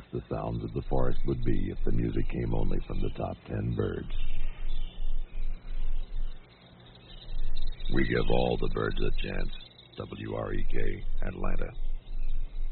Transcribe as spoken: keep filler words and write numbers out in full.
the sounds of the forest would be if the music came only from the top ten birds. We give all the birds a chance. W R E K, Atlanta.